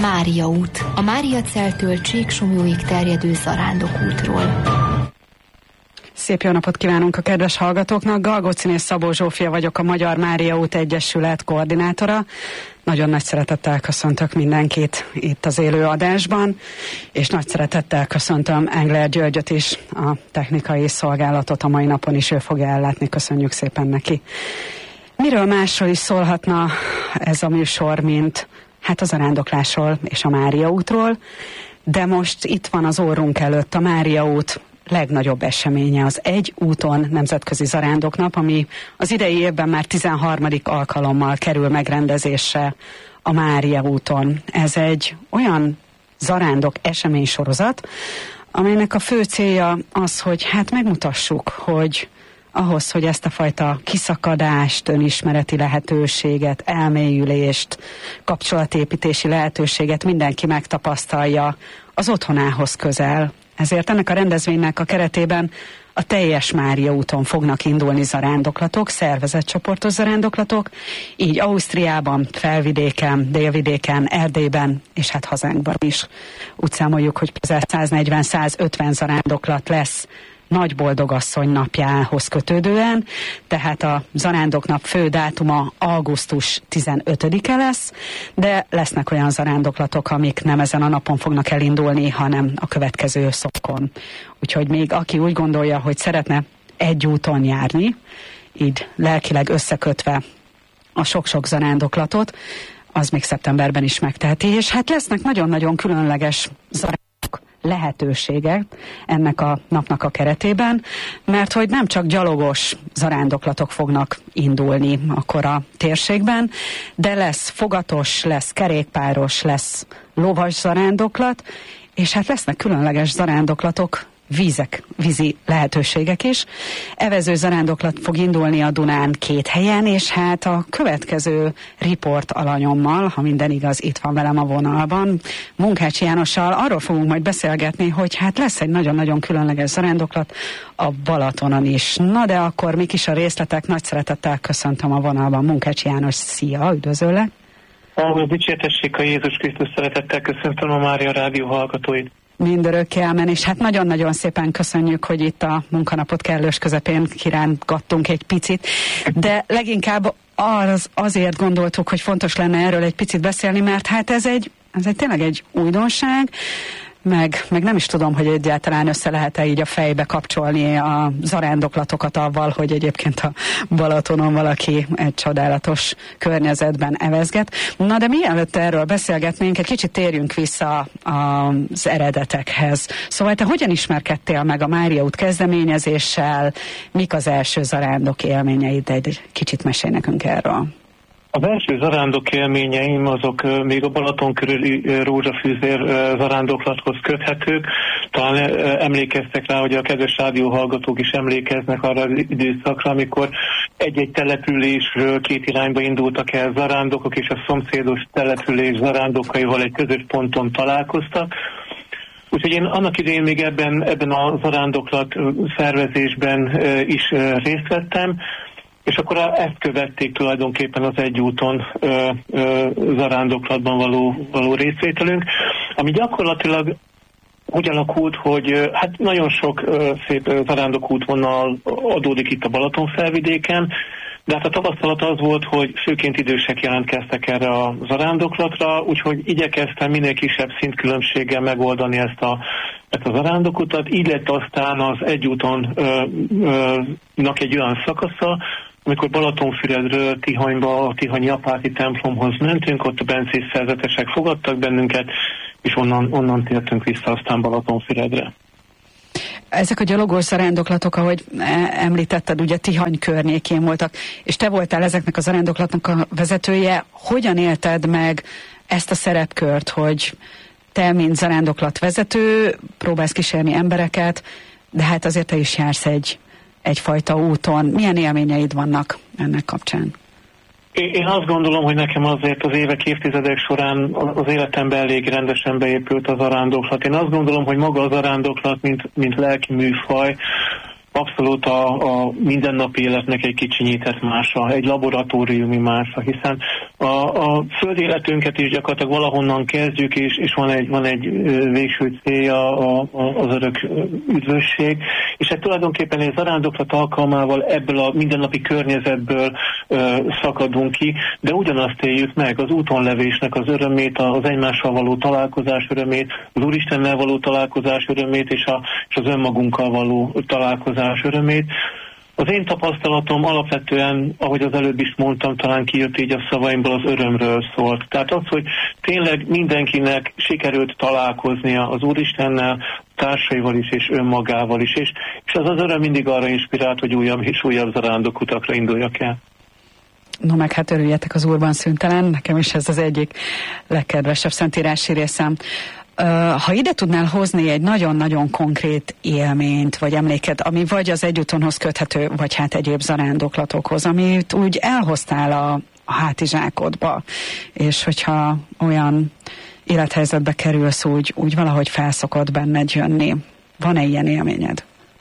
Mária út, a Máriaceltől Csíksomlyóig terjedő zarándokútról. Szép jó napot kívánunk a kedves hallgatóknak! Galgócin és Szabó Zsófia vagyok, a Magyar Mária út Egyesület koordinátora. Nagyon nagy szeretettel köszöntök mindenkit itt az élő adásban, és nagy szeretettel köszöntöm Engler Györgyöt is, a technikai szolgálatot a mai napon is ő fogja ellátni. Köszönjük szépen neki. Miről másról is szólhatna ez a műsor, mint hát a zarándoklásról és a Mária útról, de most itt van az orrunk előtt a Mária út legnagyobb eseménye, az Egy úton nemzetközi zarándoknap, ami az idei évben már 13. alkalommal kerül megrendezésre a Mária úton. Ez egy olyan zarándok eseménysorozat, amelynek a fő célja az, hogy hát megmutassuk, hogy ahhoz, hogy ezt a fajta kiszakadást, önismereti lehetőséget, elmélyülést, kapcsolatépítési lehetőséget mindenki megtapasztalja az otthonához közel. Ezért ennek a rendezvénynek a keretében a teljes Mária úton fognak indulni zarándoklatok, szervezett csoportos zarándoklatok, így Ausztriában, Felvidéken, Délvidéken, Erdélyben és hát hazánkban is. Úgy számoljuk, hogy közel 140-150 zarándoklat lesz Nagy Boldogasszony napjához kötődően, tehát a zarándoknap fő dátuma augusztus 15-e lesz, de lesznek olyan zarándoklatok, amik nem ezen a napon fognak elindulni, hanem a következő szokon. Úgyhogy még aki úgy gondolja, hogy szeretne egy úton járni, így lelkileg összekötve a sok-sok zarándoklatot, az még szeptemberben is megteheti, és hát lesznek nagyon-nagyon különleges zarándok lehetősége ennek a napnak a keretében, mert hogy nem csak gyalogos zarándoklatok fognak indulni akkor a térségben, de lesz fogatos, lesz kerékpáros, lesz lovas zarándoklat, és hát lesznek különleges zarándoklatok, vízi lehetőségek is. Evező zarándoklat fog indulni a Dunán 2 helyen, és hát a következő riport alanyommal, ha minden igaz, itt van velem a vonalban, Munkács Jánossal arról fogunk majd beszélgetni, hogy hát lesz egy nagyon-nagyon különleges zarándoklat a Balatonon is. Na de akkor mik is a részletek? Nagy szeretettel köszöntöm a vonalban Munkács János. Szia, üdvözöllek! Dicsértessék a Jézus Krisztus, szeretettel köszöntöm a Mária Rádió hallgatóit. Mindörökké ámen, és hát nagyon-nagyon szépen köszönjük, hogy itt a munkanapot kellős közepén kirántgattunk egy picit, de leginkább azért gondoltuk, hogy fontos lenne erről egy picit beszélni, mert hát ez egy tényleg egy újdonság, meg nem is tudom, hogy egyáltalán össze lehet-e így a fejbe kapcsolni a zarándoklatokat avval, hogy egyébként a Balatonon valaki egy csodálatos környezetben evezget. Na de mielőtt erről beszélgetnénk, egy kicsit térjünk vissza az eredetekhez. Szóval te hogyan ismerkedtél meg a Mária út kezdeményezéssel? Mik az első zarándok élményeid? Egy kicsit mesélj nekünk erről. Az első zarándok élményeim azok még a Balaton körüli rózsafűzér zarándoklathoz köthetők. Talán emlékeztek rá, hogy a kedves rádióhallgatók is emlékeznek arra az időszakra, amikor egy-egy településről 2 irányba indultak el zarándokok, és a szomszédos település zarándokaival egy közös ponton találkoztak. Úgyhogy én annak idején még ebben a zarándoklat szervezésben is részt vettem, és akkor ezt követték tulajdonképpen az Egy úton zarándoklatban való részvételünk, ami gyakorlatilag úgy alakult, hogy hát nagyon sok szép zarándokútvonal adódik itt a Balatonfelvidéken, de hát a tapasztalat az volt, hogy főként idősek jelentkeztek erre a zarándoklatra, úgyhogy igyekeztem minél kisebb szintkülönbséggel megoldani ezt a zarándokutat. Így lett aztán az Egy útonnak egy olyan szakasza, amikor Balatonfüredről Tihanyba, a Tihanyi Apáti templomhoz mentünk, ott a bencés szerzetesek fogadtak bennünket, és onnan tértünk vissza aztán Balatonfüredre. Ezek a gyalogos zarándoklatok, ahogy említetted, ugye Tihany környékén voltak, és te voltál ezeknek a zarándoklatnak a vezetője. Hogyan élted meg ezt a szerepkört, hogy te, mint zarándoklatvezető, próbálsz kísérni embereket, de hát azért te is jársz egyfajta úton. Milyen élményeid vannak ennek kapcsán? Én azt gondolom, hogy nekem azért az évtizedek során az életemben elég rendesen beépült a zarándoklat. Én azt gondolom, hogy maga a zarándoklat, mint lelki műfaj, abszolút a mindennapi életnek egy kicsinyített mása, egy laboratóriumi mása, hiszen A földéletünket is gyakorlatilag valahonnan kezdjük, és van egy végső célja az örök üdvösség, és hát tulajdonképpen egy zarándoklat alkalmával ebből a mindennapi környezetből szakadunk ki, de ugyanazt éljük meg, az útonlevésnek az örömét, az egymással való találkozás örömét, az Úristennel való találkozás örömét, és az önmagunkkal való találkozás örömét. Az én tapasztalatom alapvetően, ahogy az előbb is mondtam, talán kijött így a szavaimból, az örömről szólt. Tehát az, hogy tényleg mindenkinek sikerült találkoznia az Úristennel, társaival is, és önmagával is, és az öröm mindig arra inspirált, hogy újabb és újabb zarándokutakra induljak el. No, meg hát örüljetek az Úrban szüntelen, nekem is ez az egyik legkedvesebb szentírási részem. Ha ide tudnál hozni egy nagyon-nagyon konkrét élményt, vagy emléket, ami vagy az egyútonhoz köthető, vagy hát egyéb zarándoklatokhoz, amit úgy elhoztál a hátizsákodba, és hogyha olyan élethelyzetbe kerülsz, úgy valahogy felszokott benned jönni. Van-e ilyen élményed?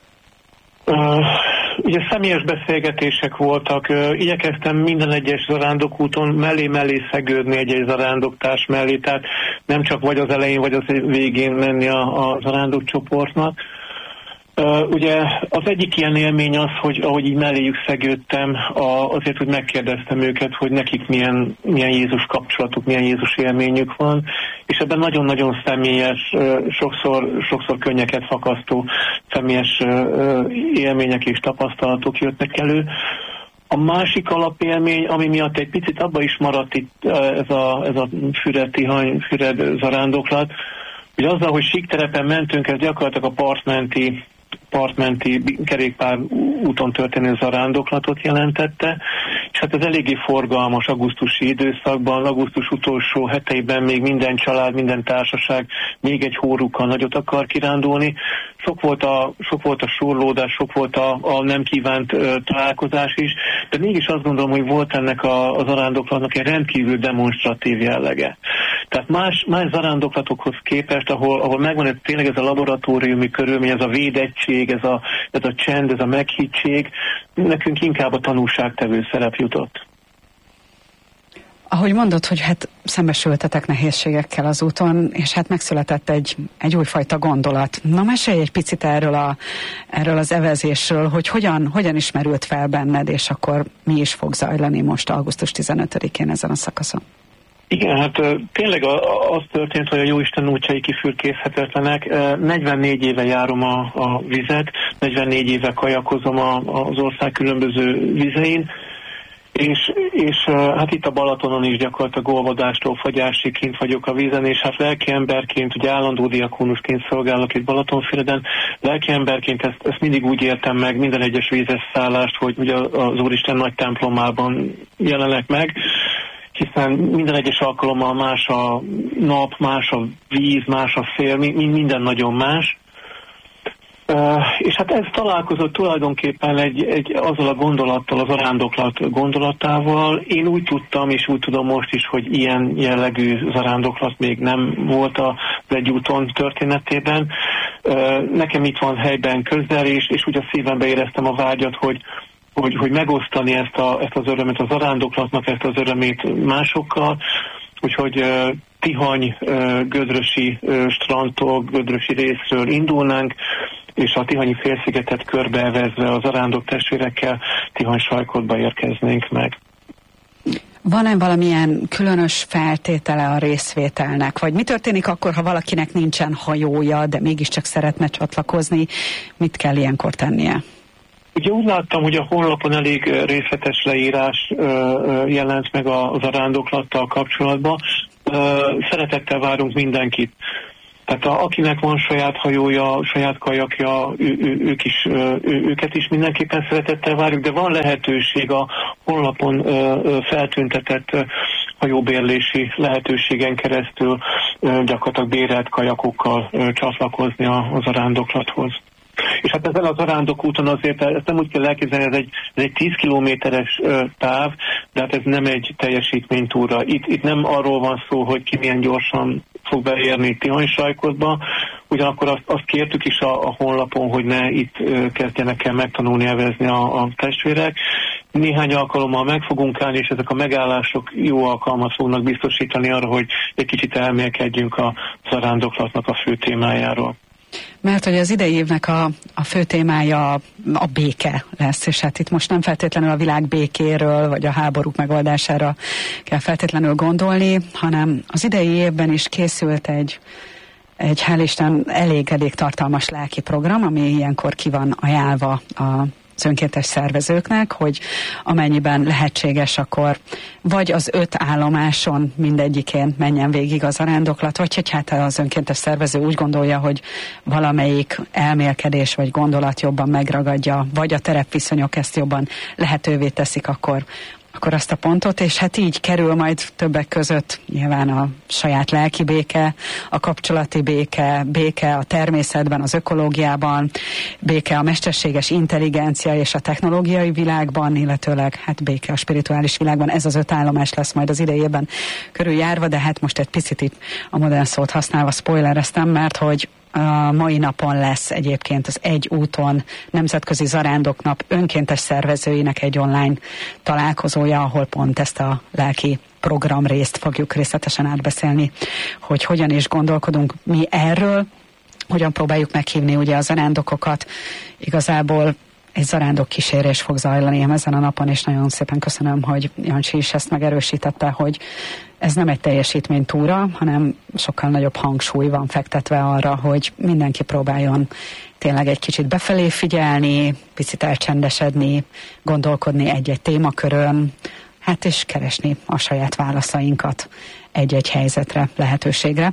Ugye személyes beszélgetések voltak, igyekeztem minden egyes zarándokúton mellé szegődni egy zarándoktárs mellé, tehát nem csak vagy az elején, vagy az végén menni a zarándokcsoportnak. Ugye az egyik ilyen élmény az, hogy ahogy így melléjük szegődtem, azért, hogy megkérdeztem őket, hogy nekik milyen Jézus kapcsolatuk, milyen Jézus élményük van, és ebben nagyon-nagyon személyes, sokszor könnyeket fakasztó személyes élmények és tapasztalatok jöttek elő. A másik alapélmény, ami miatt egy picit abba is maradt itt ez a Füred zarándoklat, hogy azzal, hogy síkterepen mentünk, ez gyakorlatilag a partmenti kerékpár úton történő zarándoklatot jelentette, és hát ez eléggé forgalmas augusztusi időszakban, augusztus utolsó heteiben még minden család, minden társaság még egy hórukkal nagyot akar kirándulni. Sok volt a surlódás, sok volt a nem kívánt találkozás is, de mégis azt gondolom, hogy volt ennek a zarándoklatnak egy rendkívül demonstratív jellege. Tehát más zarándoklatokhoz képest, ahol megvan tényleg ez a laboratóriumi körülmény, ez a védettség, ez a csend, ez a meghittség, nekünk inkább a tanúságtevő szerep jutott. Ahogy mondod, hogy hát szembesültetek nehézségekkel az úton, és hát megszületett egy újfajta gondolat. Na, mesélj egy picit erről az evezésről, hogy hogyan ismerült fel benned, és akkor mi is fog zajlani most augusztus 15-én ezen a szakaszon. Igen, hát tényleg az történt, hogy a Jóisten útjai kifürkészhetetlenek. 44 éve járom a vizet, 44 éve kajakozom az ország különböző vizein, és hát itt a Balatonon is gyakorlatilag olvadástól fagyásig kint vagyok a vízen, és hát lelkiemberként, ugye állandó diakónusként szolgálok itt Balatonfüreden, lelkiemberként ezt mindig úgy értem meg, minden egyes vízes szállást, hogy ugye az Úristen nagy templomában jelenek meg, hiszen minden egyes alkalommal más a nap, más a víz, más a szél, minden nagyon más. És hát ez találkozott tulajdonképpen azzal a gondolattal, az zarándoklat gondolatával. Én úgy tudtam, és úgy tudom most is, hogy ilyen jellegű zarándoklat még nem volt az egyúton történetében. Nekem itt van helyben közel, és úgy a szívembe éreztem a vágyat, hogy megosztani ezt az örömet, az zarándoklatnak ezt az örömét másokkal, úgyhogy Tihany gödrösi strandtól, gödrösi részről indulnánk, és a Tihanyi félszigetet körbeevezve az zarándok testvérekkel Tihany-Sajkodba érkeznénk meg. Van-e valamilyen különös feltétele a részvételnek? Vagy mi történik akkor, ha valakinek nincsen hajója, de mégiscsak szeretne csatlakozni? Mit kell ilyenkor tennie? Ugye úgy láttam, hogy a honlapon elég részletes leírás jelent meg a zarándoklattal kapcsolatban. Szeretettel várunk mindenkit. Tehát akinek van saját hajója, saját kajakja, őket is mindenképpen szeretettel várjuk, de van lehetőség a honlapon feltüntetett hajóbérlési lehetőségen keresztül gyakorlatilag bérelt kajakokkal csatlakozni a zarándoklathoz. És hát ezen a zarándokúton azért ezt nem úgy kell elképzelni, ez egy 10 kilométeres táv, de hát ez nem egy teljesítménytúra. Itt nem arról van szó, hogy ki milyen gyorsan fog beérni Tihany-Sajkodba, ugyanakkor azt kértük is a honlapon, hogy ne itt kezdjenek el megtanulni evezni a testvérek. néhány alkalommal meg fogunk állni, és ezek a megállások jó alkalmat fognak biztosítani arra, hogy egy kicsit elmélkedjünk a zarándoklatnak a fő témájáról. Mert hogy az idei évnek a fő témája a béke lesz, és hát itt most nem feltétlenül a világ békéről, vagy a háborúk megoldására kell feltétlenül gondolni, hanem az idei évben is készült egy hál' Isten elég tartalmas lelki program, ami ilyenkor ki van ajánlva az önkéntes szervezőknek, hogy amennyiben lehetséges, akkor vagy az 5 állomáson mindegyikén menjen végig a zarándoklat, vagy hogy hát az önkéntes szervező úgy gondolja, hogy valamelyik elmélkedés vagy gondolat jobban megragadja, vagy a terepviszonyok ezt jobban lehetővé teszik, akkor azt a pontot, és hát így kerül majd többek között nyilván a saját lelki béke, a kapcsolati béke a természetben, az ökológiában, béke a mesterséges intelligencia és a technológiai világban, illetőleg hát béke a spirituális világban. Ez az 5 állomás lesz majd az idejében körüljárva, de hát most egy picit itt a modern szót használva spoilereztem, mert hogy a mai napon lesz egyébként az Egy úton Nemzetközi Zarándoknap önkéntes szervezőinek egy online találkozója, ahol pont ezt a lelki programrészt fogjuk részletesen átbeszélni, hogy hogyan is gondolkodunk mi erről, hogyan próbáljuk meghívni ugye a zarándokokat. Igazából egy zarándok kísérés fog zajlani ezen a napon, és nagyon szépen köszönöm, hogy Jancsi is ezt megerősítette, hogy ez nem egy teljesítménytúra, hanem sokkal nagyobb hangsúly van fektetve arra, hogy mindenki próbáljon tényleg egy kicsit befelé figyelni, picit elcsendesedni, gondolkodni egy-egy témakörön, hát és keresni a saját válaszainkat egy-egy helyzetre, lehetőségre.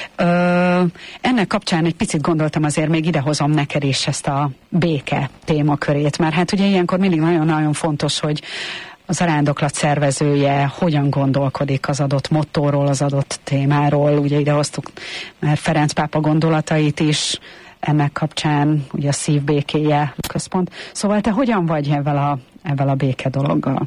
Ennek kapcsán egy picit gondoltam, azért még idehozom neked is ezt a béke témakörét, mert hát ugye ilyenkor mindig nagyon-nagyon fontos, hogy a zarándoklat szervezője hogyan gondolkodik az adott mottóról, az adott témáról. Ugye idehoztuk már Ferenc pápa gondolatait is, ennek kapcsán ugye a szívbékéje központ. Szóval te hogyan vagy ezzel a béke dologgal?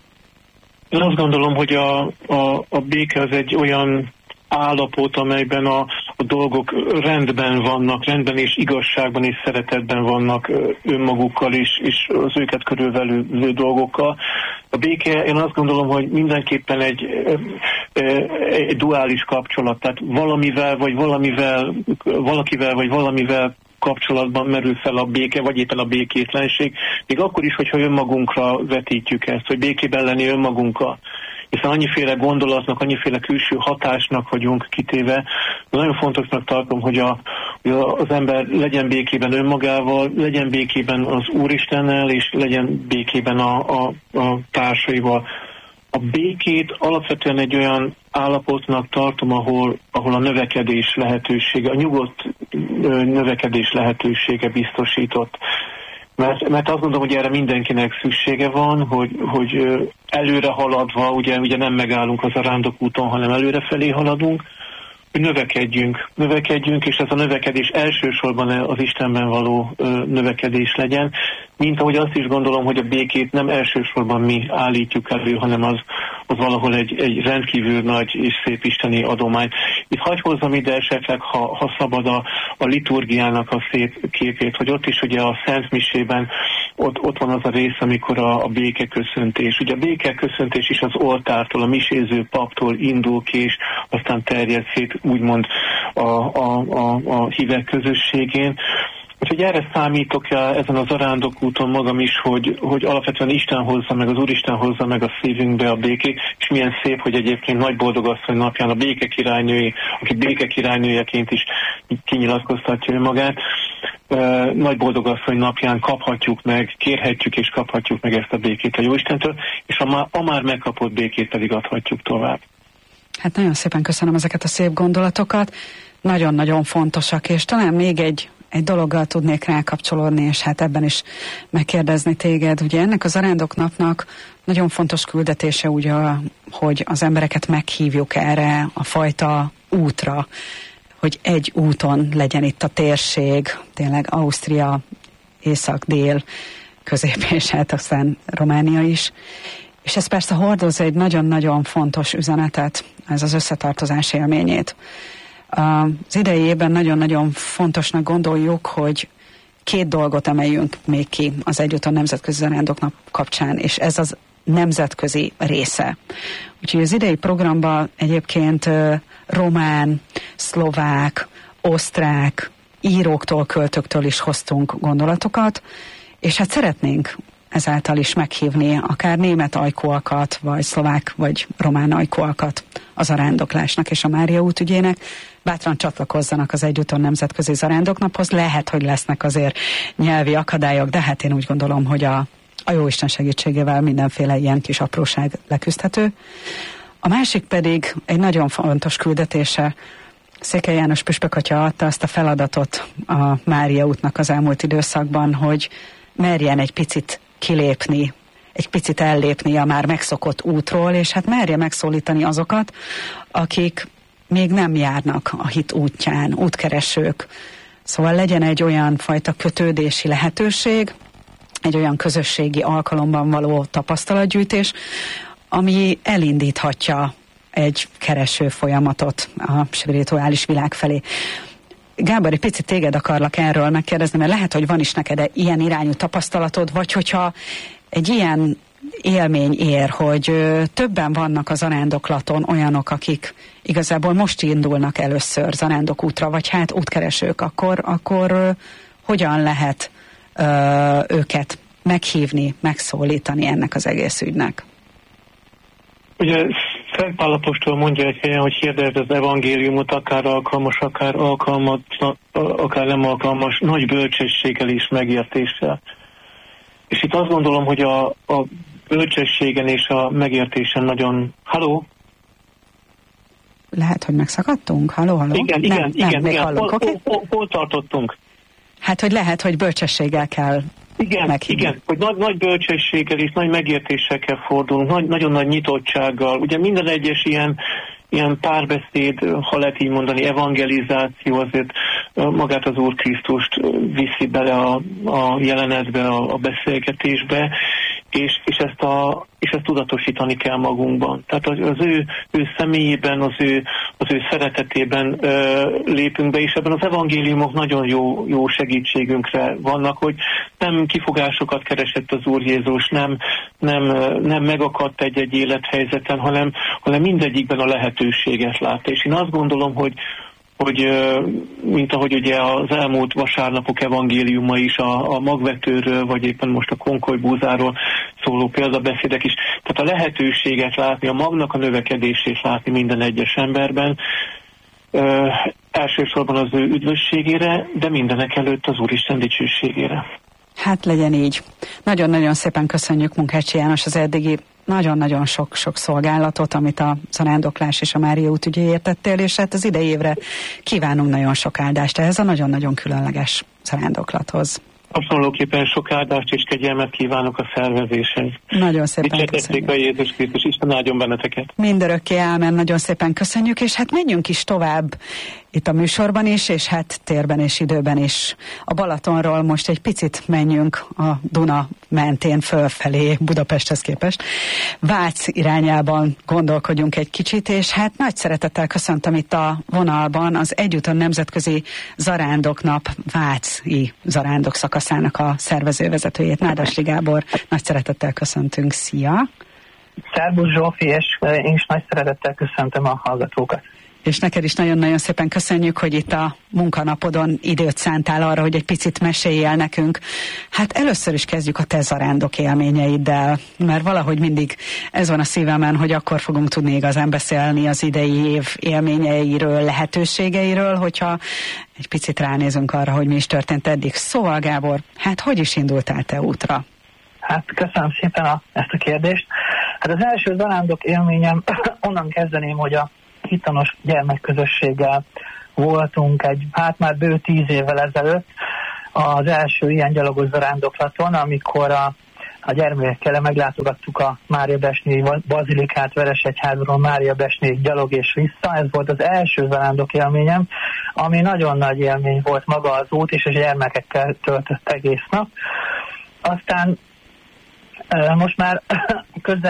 Én azt gondolom, hogy a béke az egy olyan állapot, amelyben a dolgok rendben és igazságban és szeretetben vannak önmagukkal is, és az őket körülvelő dolgokkal. A béke, én azt gondolom, hogy mindenképpen egy duális kapcsolat, tehát valakivel vagy valamivel kapcsolatban merül fel a béke, vagy éppen a békétlenség, még akkor is, hogyha önmagunkra vetítjük ezt, hogy békében lenni önmagunkkal. Hiszen annyiféle gondolatnak, annyiféle külső hatásnak vagyunk kitéve. Nagyon fontosnak tartom, hogy az ember legyen békében önmagával, legyen békében az Úristennel, és legyen békében a társaival. A békét alapvetően egy olyan állapotnak tartom, ahol a növekedés lehetősége, a nyugodt növekedés lehetősége biztosított. Mert azt gondolom, hogy erre mindenkinek szüksége van, hogy előre haladva, ugye nem megállunk az zarándokúton, hanem előrefelé haladunk, hogy növekedjünk, és ez a növekedés elsősorban az Istenben való növekedés legyen, mint ahogy azt is gondolom, hogy a békét nem elsősorban mi állítjuk elő, hanem az valahol egy rendkívül nagy és szép isteni adomány. Itt hadd hozzam ide esetleg, ha szabad a liturgiának a szép képét, hogy ott is ugye a Szent Misében ott van az a rész, amikor a békeköszöntés. Ugye a békeköszöntés is az oltártól, a miséző paptól indul ki, és aztán terjed szét úgymond a hívek közösségén. Úgyhogy erre számítok ezen a zarándokúton magam is, hogy alapvetően Isten hozza meg, az Úristen hozza meg a szívünkbe a békét, és milyen szép, hogy egyébként Nagy Boldogasszony napján a békekirálynői, aki békekirálynőjeként is kinyilatkoztatja önmagát, Nagy Boldogasszony napján kaphatjuk meg, kérhetjük és kaphatjuk meg ezt a békét a Jóistentől, és a már megkapott békét pedig adhatjuk tovább. Hát nagyon szépen köszönöm ezeket a szép gondolatokat, nagyon-nagyon fontosak, és talán még egy dologgal tudnék rákapcsolódni, és hát ebben is megkérdezni téged. Ugye ennek a zarándoknapnak nagyon fontos küldetése ugye, hogy az embereket meghívjuk erre a fajta útra, hogy egy úton legyen itt a térség, tényleg Ausztria, észak-dél, közép és hát aztán Románia is. És ez persze hordoz egy nagyon-nagyon fontos üzenetet, ez az összetartozás élményét. Az idei évben nagyon-nagyon fontosnak gondoljuk, hogy 2 dolgot emeljünk még ki az Egyúton Nemzetközi Zarándoknap kapcsán, és ez az nemzetközi része. Úgyhogy az idei programban egyébként román, szlovák, osztrák, íróktól, költőktől is hoztunk gondolatokat, és hát szeretnénk ezáltal is meghívni akár német ajkúakat, vagy szlovák, vagy román ajkúakat a zarándoklásnak és a Mária út ügyének. Bátran csatlakozzanak az Egyúton Nemzetközi Zarándoknaphoz. Lehet, hogy lesznek azért nyelvi akadályok, de hát én úgy gondolom, hogy a Jóisten segítségével mindenféle ilyen kis apróság leküzdhető. A másik pedig egy nagyon fontos küldetése. Székely János püspök atya adta azt a feladatot a Mária útnak az elmúlt időszakban, hogy merjen egy picit kilépni, egy picit ellépni a már megszokott útról, és hát merje megszólítani azokat, akik még nem járnak a hit útján, útkeresők. Szóval legyen egy olyan fajta kötődési lehetőség, egy olyan közösségi alkalomban való tapasztalatgyűjtés, ami elindíthatja egy kereső folyamatot a spirituális világ felé. Gábor, egy picit téged akarlak erről megkérdezni, mert lehet, hogy van is neked ilyen irányú tapasztalatod, vagy hogyha egy ilyen élmény ér, hogy többen vannak a zarándoklaton olyanok, akik igazából most indulnak először zarándokútra, vagy hát útkeresők, akkor hogyan lehet őket meghívni, megszólítani ennek az egész ügynek? Ugye Szent Pál apostol mondja egy helyen, hogy hirdesd az evangéliumot, akár alkalmas, akár nem alkalmas, nagy bölcsességgel és megértéssel. És itt azt gondolom, hogy a bölcsességen és a megértésen nagyon... Halló? Lehet, hogy megszakadtunk? Halló? Igen. Hallunk, hol tartottunk? Hát, hogy lehet, hogy bölcsességgel kell meghívni. Igen, hogy nagy bölcsességgel és nagy megértéssel kell fordulnunk, nagyon nagy nyitottsággal. Ugye minden egyes ilyen párbeszéd, ha lehet így mondani, evangelizáció azért magát az Úr Krisztust viszi bele a jelenetbe, a beszélgetésbe, és ezt tudatosítani kell magunkban. Tehát az ő személyében, az ő szeretetében lépünk be, és ebben az evangéliumok nagyon jó segítségünkre vannak, hogy nem kifogásokat keresett az Úr Jézus, nem megakadt egy élethelyzeten, hanem mindegyikben a lehetőséget látta. És én azt gondolom, hogy mint ahogy ugye az elmúlt vasárnapok evangéliuma is a magvetőről, vagy éppen most a konkolybúzáról szóló példabeszédek is. Tehát a lehetőséget látni, a magnak a növekedését látni minden egyes emberben, elsősorban az ő üdvösségére, de mindenek előtt az Úristen dicsőségére. Hát legyen így. Nagyon-nagyon szépen köszönjük Munkácsi János az eddigi nagyon-nagyon sok szolgálatot, amit a zarándoklás és a Mária út ügyéért tettél, és hát az idei évre kívánunk nagyon sok áldást ehhez a nagyon-nagyon különleges zarándoklathoz. Hasonlóképpen sok áldást és kegyelmet kívánok a szervezéshez. Nagyon szépen köszönjük. A Jézus Krisztus, Isten áldjon benneteket. Mindörökké ámen, nagyon szépen köszönjük, és hát menjünk is tovább itt a műsorban is, és hát térben és időben is. A Balatonról most egy picit menjünk a Duna mentén fölfelé Budapesthez képest. Vác irányában gondolkodjunk egy kicsit, és hát nagy szeretettel köszöntöm itt a vonalban az Egyúton Nemzetközi Zarándoknap váci zarándok szakaszának a szervezővezetőjét, Nádasdy Gábor. Nagy szeretettel köszöntünk. Szia! Szervusz Zsófi, és én is nagy szeretettel köszöntöm a hallgatókat. És neked is nagyon-nagyon szépen köszönjük, hogy itt a munkanapodon időt szántál arra, hogy egy picit meséljél nekünk. Hát először is kezdjük a te zarándok élményeiddel, mert valahogy mindig ez van a szívemen, hogy akkor fogunk tudni igazán beszélni az idei év élményeiről, lehetőségeiről, hogyha egy picit ránézünk arra, hogy mi is történt eddig. Szóval Gábor, hát hogy is indultál te útra? Hát köszönöm szépen ezt a kérdést. Hát az első zarándok élményem, onnan kezdeném, hogy a hitanos gyermekközösséggel voltunk már bő 10 évvel ezelőtt az első ilyen gyalogos zarándoklaton, amikor a gyermekekkel meglátogattuk a Mária Besnéi bazilikát Veresegyházról Mária Besnéi gyalog és vissza. Ez volt az első zarándok élményem, ami nagyon nagy élmény volt maga az út, és a gyermekekkel töltött egész nap. Aztán most már közel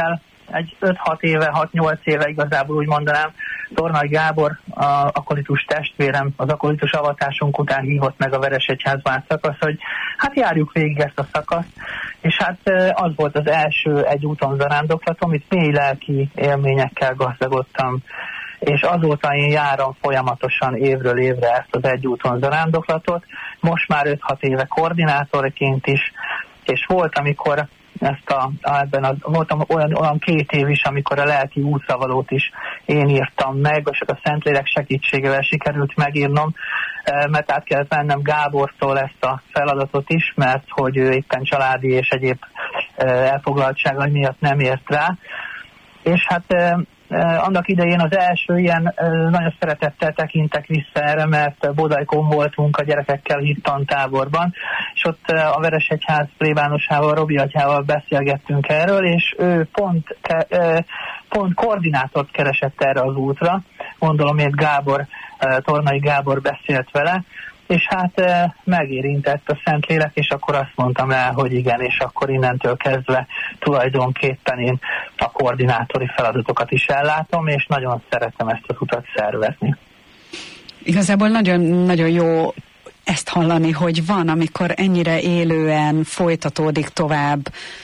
egy 5-6 éve, 6-8 éve igazából úgy mondanám, Tornai Gábor, a akolitus testvérem, az akolitus avatásunk után hívott meg a Veresegyház-Vác szakasz, hogy hát járjuk végig ezt a szakaszt, és hát az volt az első egy úton zarándoklatom, amit mély lelki élményekkel gazdagodtam, és azóta én járom folyamatosan évről évre ezt az egy úton zarándoklatot, most már 5-6 éve koordinátorként is, és volt, amikor voltam olyan 2 év is, amikor a lelki útszavalót is én írtam meg, és a Szentlélek segítségével sikerült megírnom, mert át kellett vennem Gábortól ezt a feladatot is, mert hogy ő éppen családi és egyéb elfoglaltsága miatt nem ért rá. És hát annak idején az első ilyen, nagyon szeretettel tekintek vissza erre, mert Bodajkon voltunk a gyerekekkel hittantáborban, és ott a Veresegyház plébánosával, Robi atyával beszélgettünk erről, és ő pont koordinátort keresett erre az útra, gondolom én Tornai Gábor beszélt vele, és hát megérintett a Szentlélek, és akkor azt mondtam rá, hogy igen, és akkor innentől kezdve tulajdonképpen én a koordinátori feladatokat is ellátom, és nagyon szeretem ezt az utat szervezni. Igazából nagyon jó ezt hallani, hogy van, amikor ennyire élően folytatódik tovább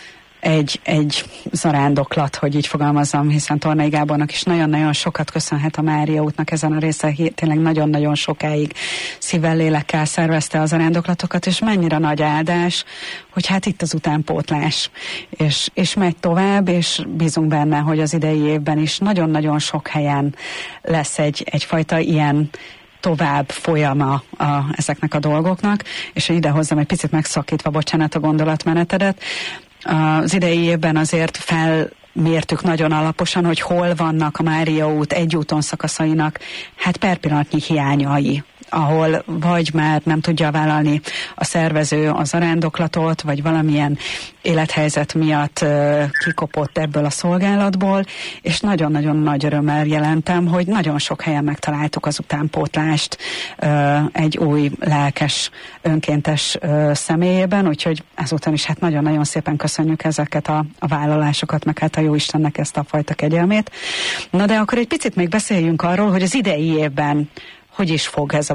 egy zarándoklat, hogy így fogalmazzam, hiszen Tornai Gábornak is nagyon-nagyon sokat köszönhet a Mária útnak ezen a része, tényleg nagyon-nagyon sokáig szívvel, lélekkel szervezte a zarándoklatokat, és mennyire nagy áldás, hogy hát itt az utánpótlás, és megy tovább, és bízunk benne, hogy az idei évben is nagyon-nagyon sok helyen lesz egyfajta ilyen tovább folyama ezeknek a dolgoknak, és idehozzam egy picit megszakítva, bocsánat, a gondolatmenetedet. Az idei évben azért felmértük nagyon alaposan, hogy hol vannak a Mária út egyúton szakaszainak hát per pillanatnyi hiányai, ahol vagy már nem tudja vállalni a szervező a zarándoklatot, vagy valamilyen élethelyzet miatt kikopott ebből a szolgálatból, és nagyon-nagyon nagy örömmel jelentem, hogy nagyon sok helyen megtaláltuk az utánpótlást egy új lelkes, önkéntes személyében, úgyhogy ezúttal is hát nagyon-nagyon szépen köszönjük ezeket a vállalásokat, meg hát a Jóistennek ezt a fajta kegyelmét. Na de akkor egy picit még beszéljünk arról, hogy az idei évben hogy is fog ez a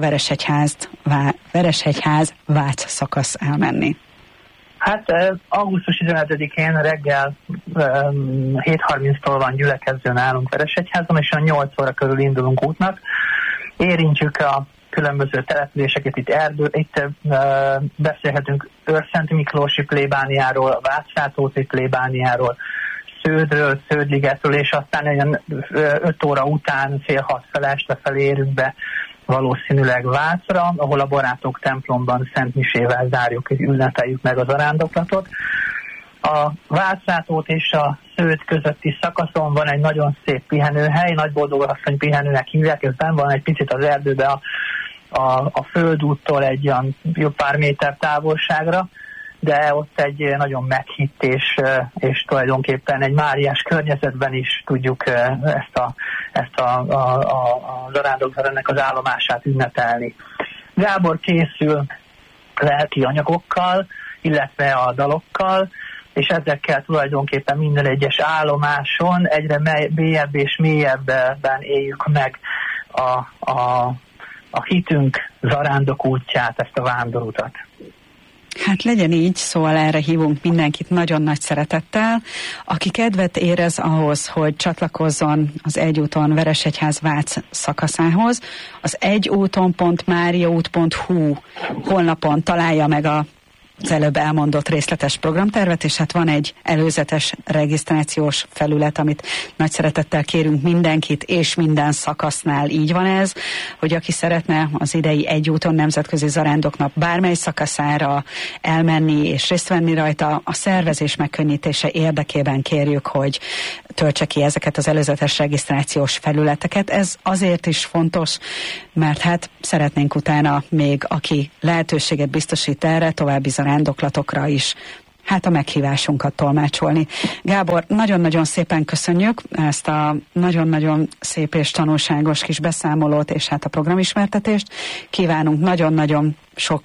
Veresegyház-Vác szakasz elmenni? Hát augusztus 15-én reggel 7:30-tól van gyülekező nálunk Veresegyházon, és a 8 óra körül indulunk útnak. Érintjük a különböző településeket, itt beszélhetünk Őrszent Miklósi plébániáról, Vácsátóti plébániáról, Sződről, Sződligetről, és aztán olyan 5 óra után fél 6 este felé érünk be valószínűleg Vácra, ahol a Barátok templomban Szent Misével zárjuk és ünnepeljük meg a zarándoklatot. A Vácsátót és a Sződ közötti szakaszon van egy nagyon szép pihenőhely, Nagyboldogasszony pihenőnek hívják, ez benn van egy picit az erdőbe a földúttól egy olyan jó pár méter távolságra, de ott egy nagyon meghitt és tulajdonképpen egy máriás környezetben is tudjuk ezt a zarándoklat ennek az állomását ünnepelni. Gábor készül lelki anyagokkal, illetve a dalokkal, és ezekkel tulajdonképpen minden egyes állomáson egyre mélyebb és mélyebben éljük meg a hitünk zarándok útját, ezt a vándorutat. Hát legyen így, szóval erre hívunk mindenkit nagyon nagy szeretettel. Aki kedvet érez ahhoz, hogy csatlakozzon az egyúton Veresegyház-Vác szakaszához, az egyúton.mariaút.hu honlapon találja meg az előbb elmondott részletes programtervet, és hát van egy előzetes regisztrációs felület, amit nagy szeretettel kérünk mindenkit, és minden szakasznál így van ez, hogy aki szeretne az idei egyúton nemzetközi zarándoknap bármely szakaszára elmenni és részt venni rajta, a szervezés megkönnyítése érdekében kérjük, hogy töltse ki ezeket az előzetes regisztrációs felületeket. Ez azért is fontos, mert hát szeretnénk utána még, aki lehetőséget biztosít erre, további zarándoklatokra is hát a meghívásunkat tolmácsolni. Gábor, nagyon-nagyon szépen köszönjük ezt a nagyon-nagyon szép és tanulságos kis beszámolót, és hát a programismertetést. Kívánunk nagyon-nagyon sok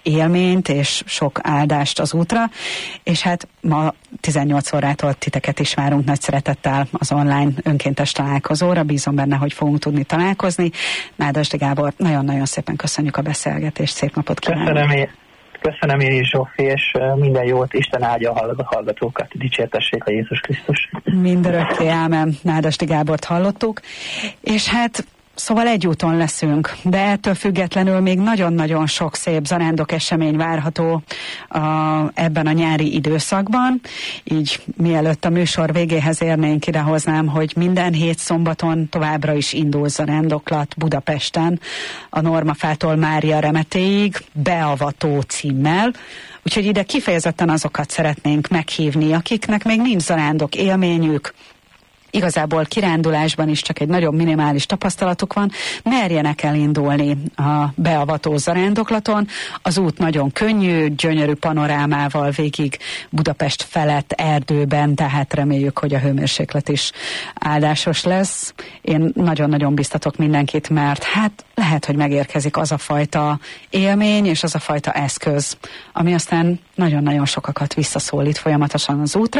élményt és sok áldást az útra, és hát ma 18 órától titeket is várunk nagy szeretettel az online önkéntes találkozóra, bízom benne, hogy fogunk tudni találkozni. Nádasdy Gábor, nagyon-nagyon szépen köszönjük a beszélgetést, szép napot kívánok! Köszönöm én is, Zsófi, és minden jót, Isten áldja a hallgatókat, dicsértessék a Jézus Krisztus. Mindörökké, ámen. Nádasdy Gábort hallottuk, és hát szóval egy úton leszünk, de ettől függetlenül még nagyon-nagyon sok szép zarándok esemény várható ebben a nyári időszakban. Így mielőtt a műsor végéhez érnénk, idehoznám, hogy minden hét szombaton továbbra is indul zarándoklat Budapesten a Normafától Mária Remetéig, beavató címmel. Úgyhogy ide kifejezetten azokat szeretnénk meghívni, akiknek még nincs zarándok élményük, igazából kirándulásban is csak egy nagyon minimális tapasztalatuk van, merjenek elindulni a beavató zarándoklaton. Az út nagyon könnyű, gyönyörű panorámával végig Budapest felett erdőben, tehát reméljük, hogy a hőmérséklet is áldásos lesz. Én nagyon-nagyon biztatok mindenkit, mert hát lehet, hogy megérkezik az a fajta élmény és az a fajta eszköz, ami aztán nagyon-nagyon sokakat visszaszólít folyamatosan az útra.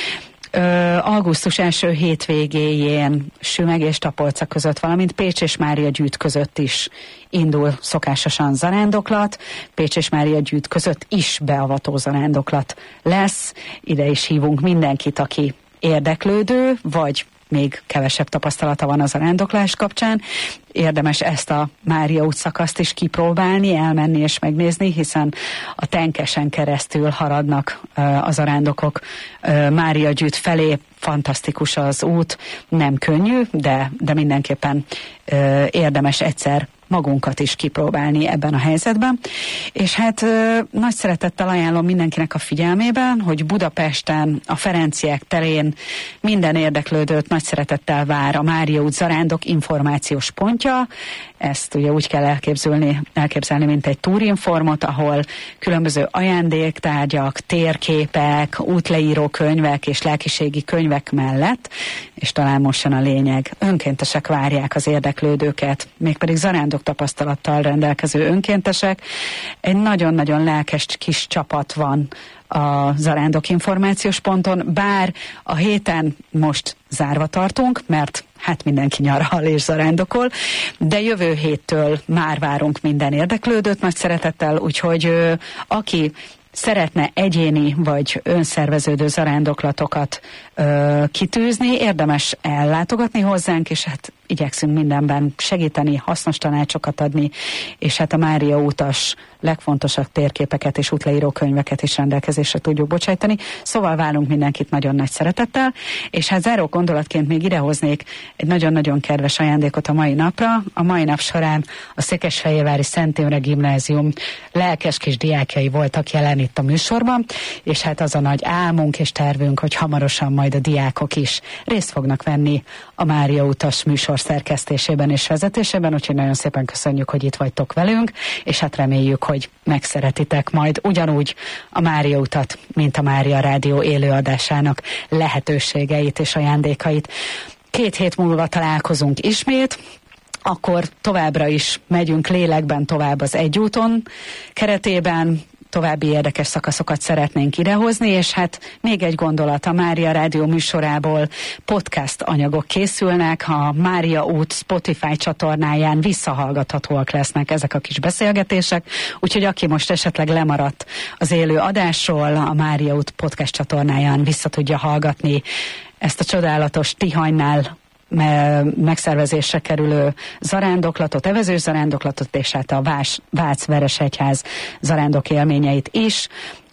Augusztus első hétvégéjén Sümeg és Tapolca között, valamint Pécs és Mária Gyűjt között is indul szokásosan zarándoklat. Pécs és Mária Gyűjt között is beavató zarándoklat lesz. Ide is hívunk mindenkit, aki érdeklődő, vagy még kevesebb tapasztalata van a zarándoklás kapcsán. Érdemes ezt a Mária út szakaszt is kipróbálni, elmenni és megnézni, hiszen a Tenkesen keresztül haradnak a zarándokok Mária Gyűjt felé. Fantasztikus az út, nem könnyű, de mindenképpen érdemes egyszer magunkat is kipróbálni ebben a helyzetben. És hát nagy szeretettel ajánlom mindenkinek a figyelmében, hogy Budapesten, a Ferenciek terén minden érdeklődőt nagy szeretettel vár a Mária út zarándok információs pontja. Ezt ugye úgy kell elképzelni, mint egy túrinformot, ahol különböző ajándéktárgyak, térképek, útleíró könyvek és lelkiségi könyvek mellett, és talán most jön a lényeg, önkéntesek várják az érdeklődőket, mégpedig zarándok tapasztalattal rendelkező önkéntesek. Egy nagyon-nagyon lelkes kis csapat van a zarándok információs ponton, bár a héten most zárva tartunk, mert hát mindenki nyaral és zarándokol, de jövő héttől már várunk minden érdeklődőt nagy szeretettel, úgyhogy aki szeretne egyéni vagy önszerveződő zarándoklatokat kitűzni, érdemes ellátogatni hozzánk, és hát igyekszünk mindenben segíteni, hasznos tanácsokat adni, és hát a Mária utas legfontosabb térképeket és útleíró könyveket is rendelkezésre tudjuk bocsájtani. Szóval várunk mindenkit nagyon nagy szeretettel, és hát záró gondolatként még idehoznék egy nagyon-nagyon kedves ajándékot a mai napra. A mai nap során a Székesfehérvári Szent Imre Gimnázium lelkes kis diákjai voltak jelen itt a műsorban, és hát az a nagy álmunk és tervünk, hogy hamarosan majd a diákok is részt fognak venni a Mária utas műsor szerkesztésében és vezetésében, úgyhogy nagyon szépen köszönjük, hogy itt vagytok velünk, és hát reméljük, hogy megszeretitek majd ugyanúgy a Mária utat, mint a Mária Rádió élőadásának lehetőségeit és ajándékait. 2 hét múlva találkozunk ismét, akkor továbbra is megyünk lélekben tovább az Egyúton keretében, további érdekes szakaszokat szeretnénk idehozni, és hát még egy gondolat, a Mária Rádió műsorából podcast anyagok készülnek, a Mária út Spotify csatornáján visszahallgathatóak lesznek ezek a kis beszélgetések, úgyhogy aki most esetleg lemaradt az élő adásról, a Mária út podcast csatornáján vissza tudja hallgatni ezt a csodálatos Tihanynál megszervezésre kerülő zarándoklatot, evezős zarándoklatot, és hát a Vác-Veresegyház zarándok élményeit is.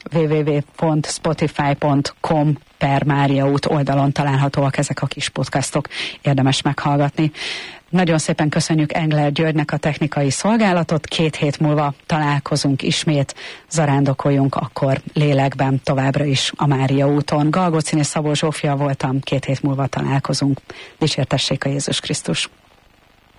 www.spotify.com/Mária út oldalon találhatóak ezek a kis podcastok, érdemes meghallgatni. Nagyon szépen köszönjük Engler Györgynek a technikai szolgálatot, 2 hét múlva találkozunk ismét, zarándokoljunk akkor lélekben továbbra is a Mária úton. Galgócin és Szabó Zsófia voltam, 2 hét múlva találkozunk. Dicsértessék a Jézus Krisztus!